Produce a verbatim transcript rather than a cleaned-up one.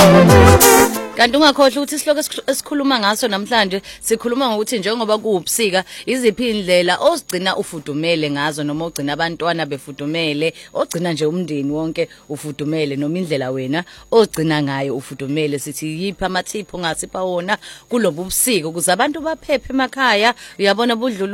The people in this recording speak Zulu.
Kanti ungakhohlwa ukuthi isihloko esikhuluma ngaso namhlanje sikhuluma ngokuthi njengoba kuwubusika iziphi indlela ozigcina ufudumele ngazo noma ogcina abantwana befudumele ogcina nje umndeni wonke ufudumele noma indlela wena ozigcina ngayo ufudumele sithi yiphi amathiphu ongasipha wona kulobu busika ukuze abantu baphephe emakhaya uyabona budlulu